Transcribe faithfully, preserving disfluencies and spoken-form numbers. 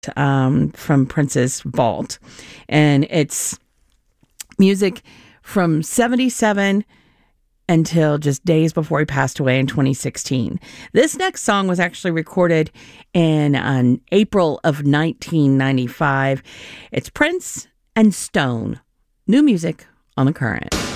um, from Prince's vault. And it's music from seventy-seven until just days before he passed away in twenty sixteen. This next song was actually recorded in um, April of nineteen ninety-five. It's Prince and Stone. New music on The Current.